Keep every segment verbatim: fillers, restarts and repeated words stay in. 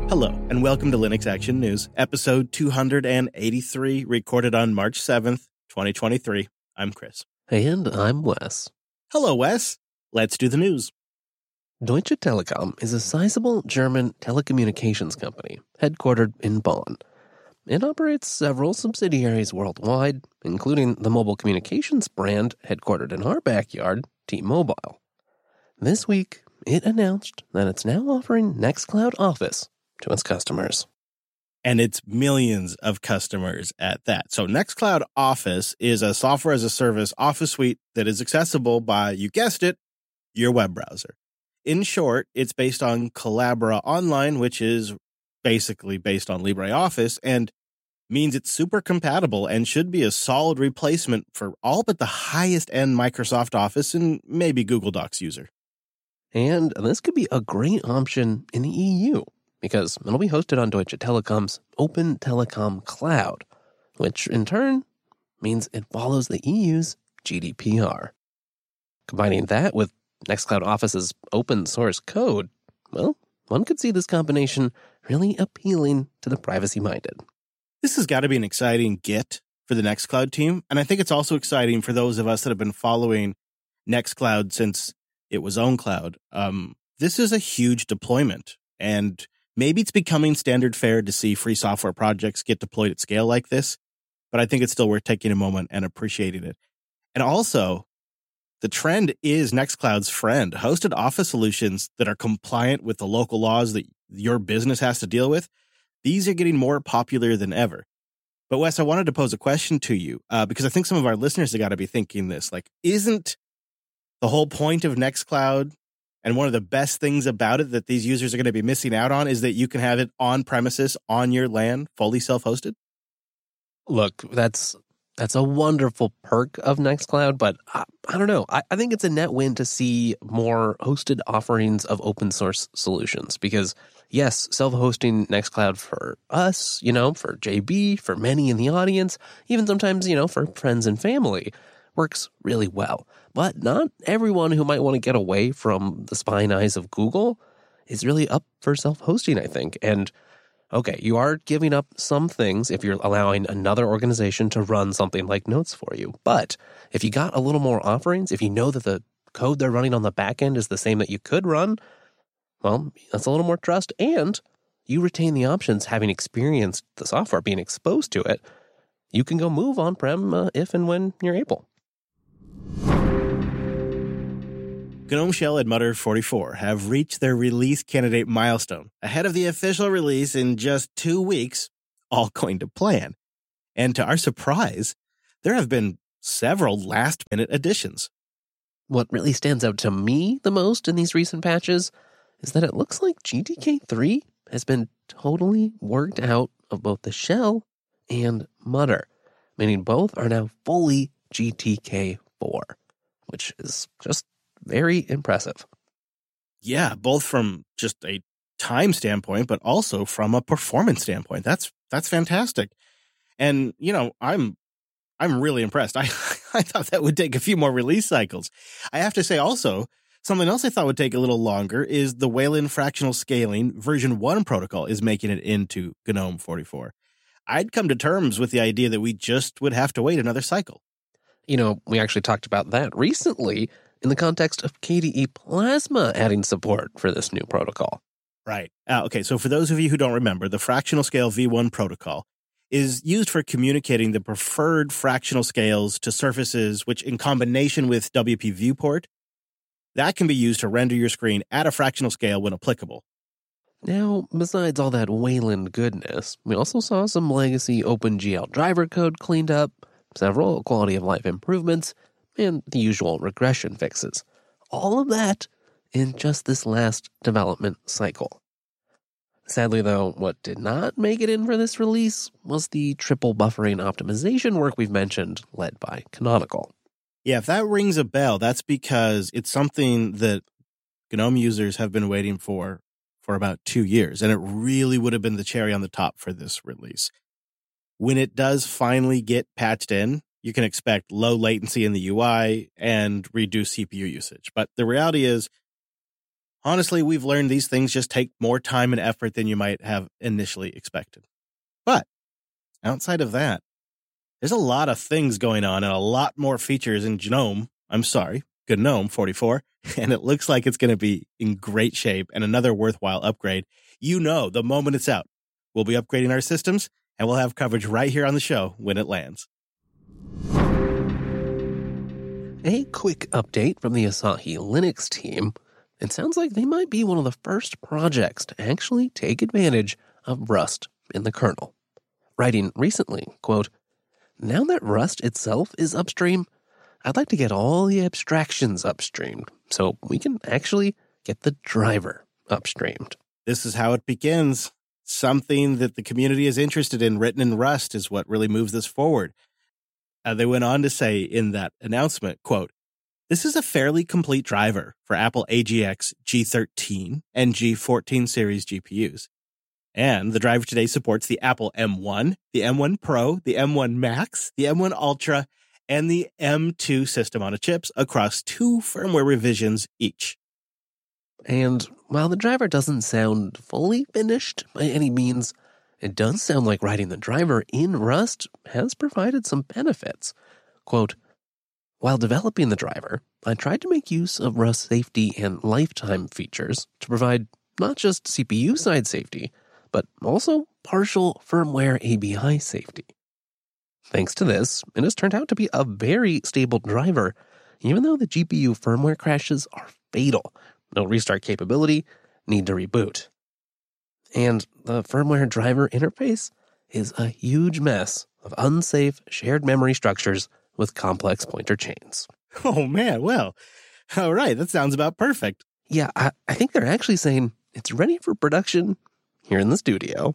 Hello, and welcome to Linux Action News, episode two hundred eighty-three, recorded on March seventh, twenty twenty-three. I'm Chris. And I'm Wes. Hello, Wes. Let's do the news. Deutsche Telekom is a sizable German telecommunications company headquartered in Bonn. It operates several subsidiaries worldwide, including the mobile communications brand headquartered in our backyard, T-Mobile. This week, it announced that it's now offering Nextcloud Office to its customers. And it's millions of customers at that. So Nextcloud Office is a software as a service office suite that is accessible by, you guessed it, your web browser. In short, it's based on Collabora Online, which is basically based on LibreOffice, and means it's super compatible and should be a solid replacement for all but the highest-end Microsoft Office and maybe Google Docs user. And this could be a great option in the E U, because it'll be hosted on Deutsche Telekom's Open Telecom Cloud, which in turn means it follows the E U's G D P R. Combining that with Nextcloud Office's open source code, well, one could see this combination really appealing to the privacy-minded. This has got to be an exciting get for the Nextcloud team, and I think it's also exciting for those of us that have been following Nextcloud since it was OwnCloud. Um, this is a huge deployment, and maybe it's becoming standard fare to see free software projects get deployed at scale like this, but I think it's still worth taking a moment and appreciating it. And also, the trend is Nextcloud's friend. Hosted Office solutions that are compliant with the local laws that your business has to deal with, these are getting more popular than ever. But Wes, I wanted to pose a question to you, uh, because I think some of our listeners have got to be thinking this, like, isn't the whole point of Nextcloud and one of the best things about it that these users are going to be missing out on is that you can have it on premises, on your LAN, fully self-hosted? Look, that's that's a wonderful perk of Nextcloud, but I, I don't know. I, I think it's a net win to see more hosted offerings of open source solutions because, yes, self-hosting Nextcloud for us, you know, for J B, for many in the audience, even sometimes, you know, for friends and family, works really well. But not everyone who might want to get away from the spying eyes of Google is really up for self-hosting, I think. And, okay, you are giving up some things if you're allowing another organization to run something like Notes for you. But if you got a little more offerings, if you know that the code they're running on the back end is the same that you could run, well, that's a little more trust. And you retain the options, having experienced the software, being exposed to it. You can go move on-prem uh, if and when you're able. GNOME Shell and Mutter forty-four have reached their release candidate milestone ahead of the official release in just two weeks, all going to plan. And to our surprise, there have been several last-minute additions. What really stands out to me the most in these recent patches is that it looks like G T K three has been totally worked out of both the shell and Mutter, meaning both are now fully G T K four, which is just very impressive. Yeah, both from just a time standpoint, but also from a performance standpoint. That's that's fantastic. And, you know, I'm I'm really impressed. I, I thought that would take a few more release cycles. I have to say also, something else I thought would take a little longer is the Wayland fractional scaling version one protocol is making it into GNOME forty-four. I'd come to terms with the idea that we just would have to wait another cycle. You know, we actually talked about that recently in the context of K D E Plasma adding support for this new protocol. Right. Uh, okay, so for those of you who don't remember, the fractional scale V one protocol is used for communicating the preferred fractional scales to surfaces, which in combination with W P Viewport, that can be used to render your screen at a fractional scale when applicable. Now, besides all that Wayland goodness, we also saw some legacy OpenGL driver code cleaned up, several quality of life improvements, and the usual regression fixes. All of that in just this last development cycle. Sadly, though, what did not make it in for this release was the triple buffering optimization work we've mentioned, led by Canonical. Yeah, if that rings a bell, that's because it's something that GNOME users have been waiting for for about two years, and it really would have been the cherry on the top for this release. When it does finally get patched in, you can expect low latency in the U I and reduced C P U usage. But the reality is, Honestly, we've learned these things just take more time and effort than you might have initially expected. But outside of that, there's a lot of things going on and a lot more features in GNOME. I'm sorry, GNOME forty-four. And it looks like it's going to be in great shape and another worthwhile upgrade. You know, the moment it's out, we'll be upgrading our systems and we'll have coverage right here on the show when it lands. A quick update from the Asahi Linux team. It sounds like they might be one of the first projects to actually take advantage of Rust in the kernel. Writing recently, quote, "Now that Rust itself is upstream, I'd like to get all the abstractions upstreamed so we can actually get the driver upstreamed." This is how it begins. Something that the community is interested in, written in Rust, is what really moves this forward. Uh, they went on to say in that announcement, quote, "This is a fairly complete driver for Apple A G X G thirteen and G fourteen series G P Us. And the driver today supports the Apple M one, the M one Pro, the M one Max, the M one Ultra, and the M two system on a chips across two firmware revisions each." And while the driver doesn't sound fully finished by any means, it does sound like writing the driver in Rust has provided some benefits. Quote, "While developing the driver, I tried to make use of Rust safety and lifetime features to provide not just C P U-side safety, but also partial firmware A B I safety. Thanks to this, it has turned out to be a very stable driver, even though the G P U firmware crashes are fatal. No restart capability, need to reboot. And the firmware driver interface is a huge mess of unsafe shared memory structures with complex pointer chains." Oh, man. Well, all right. That sounds about perfect. Yeah, I, I think they're actually saying it's ready for production here in the studio.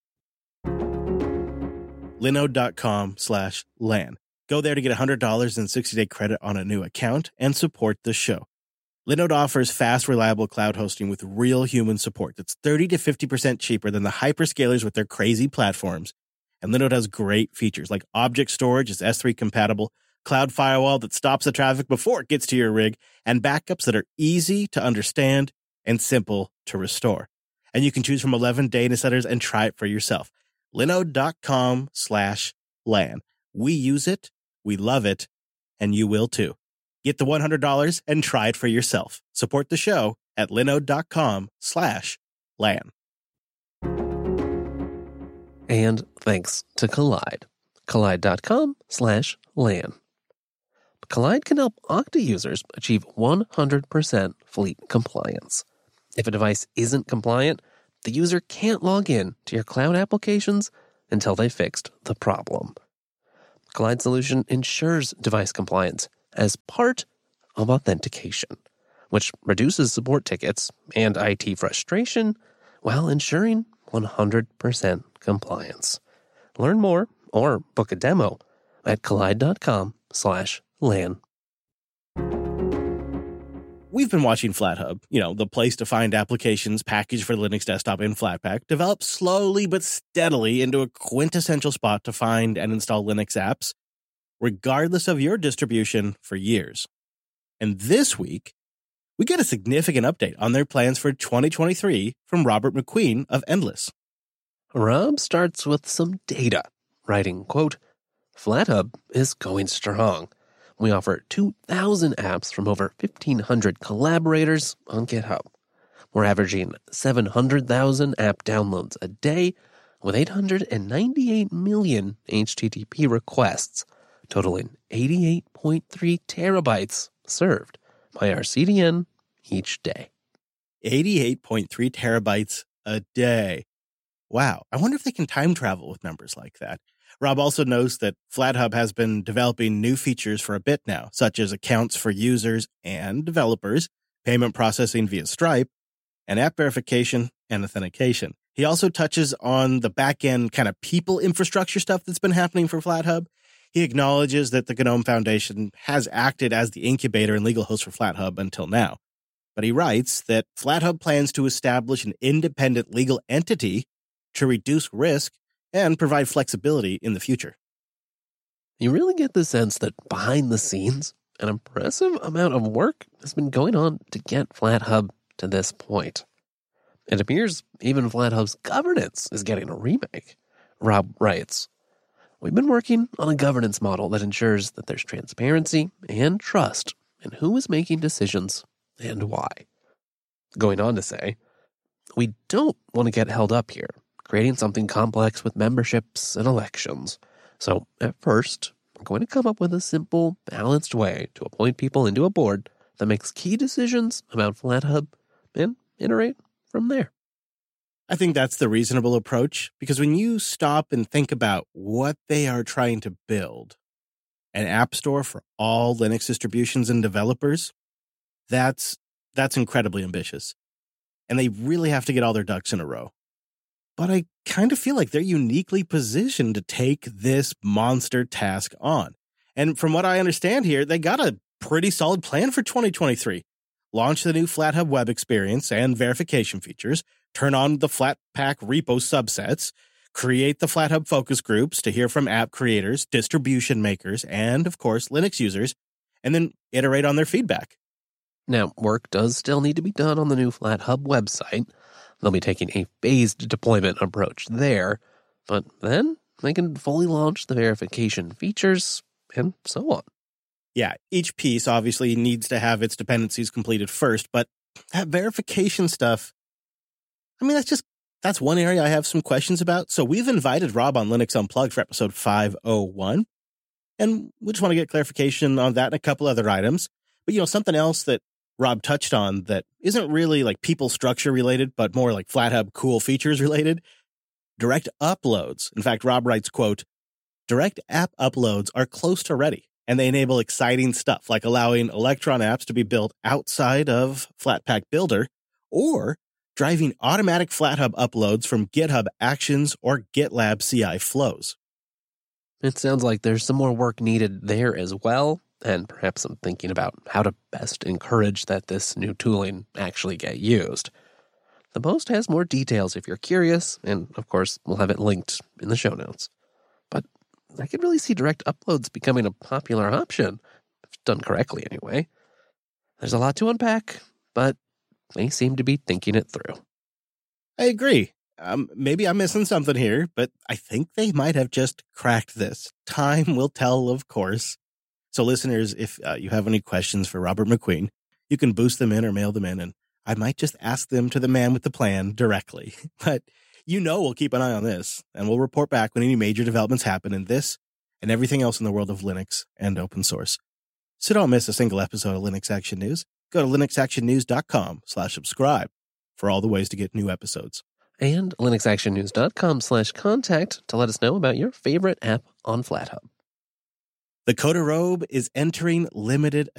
Linode.com slash LAN. Go there to get one hundred dollars in sixty-day credit on a new account and support the show. Linode offers fast, reliable cloud hosting with real human support that's thirty to fifty percent cheaper than the hyperscalers with their crazy platforms. And Linode has great features like object storage is S three compatible, cloud firewall that stops the traffic before it gets to your rig, and backups that are easy to understand and simple to restore. And you can choose from eleven data centers and try it for yourself. Linode.com slash LAN. We use it, we love it, and you will too. Get the one hundred dollars and try it for yourself. Support the show at linode.com slash LAN. And thanks to Collide. Collide.com slash LAN. Collide can help Okta users achieve one hundred percent fleet compliance. If a device isn't compliant, the user can't log in to your cloud applications until they fixed the problem. Collide solution ensures device compliance as part of authentication, which reduces support tickets and I T frustration while ensuring one hundred percent compliance. Learn more or book a demo at collide.com slash LAN. We've been watching FlatHub, you know, the place to find applications packaged for Linux desktop in Flatpak, develop slowly but steadily into a quintessential spot to find and install Linux apps, regardless of your distribution, for years. And this week, we get a significant update on their plans for twenty twenty-three from Robert McQueen of Endless. Rob starts with some data, writing, quote, "FlatHub is going strong. We offer two thousand apps from over fifteen hundred collaborators on GitHub. We're averaging seven hundred thousand app downloads a day with eight hundred ninety-eight million H T T P requests, totaling eighty-eight point three terabytes served by our C D N each day." eighty-eight point three terabytes a day. Wow. I wonder if they can time travel with numbers like that. Rob also knows that FlatHub has been developing new features for a bit now, such as accounts for users and developers, payment processing via Stripe, and app verification and authentication. He also touches on the back-end kind of people infrastructure stuff that's been happening for FlatHub. He acknowledges that the GNOME Foundation has acted as the incubator and legal host for FlatHub until now. But he writes that FlatHub plans to establish an independent legal entity to reduce risk and provide flexibility in the future. You really get the sense that behind the scenes, an impressive amount of work has been going on to get FlatHub to this point. It appears even FlatHub's governance is getting a remake. Rob writes, "We've been working on a governance model that ensures that there's transparency and trust in who is making decisions and why." Going on to say, "We don't want to get held up here, creating something complex with memberships and elections. So at first, we're going to come up with a simple, balanced way to appoint people into a board that makes key decisions about FlatHub and iterate from there." I think that's the reasonable approach, because when you stop and think about what they are trying to build, an app store for all Linux distributions and developers, that's that's incredibly ambitious. And they really have to get all their ducks in a row. But I kind of feel like they're uniquely positioned to take this monster task on. And from what I understand here, they got a pretty solid plan for twenty twenty-three. Launch the new FlatHub web experience and verification features, turn on the Flatpak repo subsets, create the FlatHub focus groups to hear from app creators, distribution makers, and, of course, Linux users, and then iterate on their feedback. Now, work does still need to be done on the new FlatHub website. They'll be taking a phased deployment approach there, but then they can fully launch the verification features and so on. Yeah, each piece obviously needs to have its dependencies completed first, but that verification stuff, I mean, that's just, that's one area I have some questions about. So we've invited Rob on Linux Unplugged for episode five oh one, and we just want to get clarification on that and a couple other items. But, you know, something else that Rob touched on that isn't really like people structure related, but more like FlatHub cool features related, direct uploads. In fact, Rob writes, quote, "Direct app uploads are close to ready, and they enable exciting stuff like allowing Electron apps to be built outside of Flatpak Builder or driving automatic FlatHub uploads from GitHub Actions or GitLab C I flows." It sounds like there's some more work needed there as well, and perhaps some thinking about how to best encourage that this new tooling actually get used. The post has more details if you're curious, and of course, we'll have it linked in the show notes. But I could really see direct uploads becoming a popular option, if done correctly anyway. There's a lot to unpack, but they seem to be thinking it through. I agree. Um, maybe I'm missing something here, but I think they might have just cracked this. Time will tell, of course. So listeners, if uh, you have any questions for Robert McQueen, you can boost them in or mail them in, and I might just ask them to the man with the plan directly. But you know we'll keep an eye on this, and we'll report back when any major developments happen in this and everything else in the world of Linux and open source. So don't miss a single episode of Linux Action News. Go to linuxactionnews.com slash subscribe for all the ways to get new episodes. And linuxactionnews.com slash contact to let us know about your favorite app on FlatHub. The Coda Robe is entering limited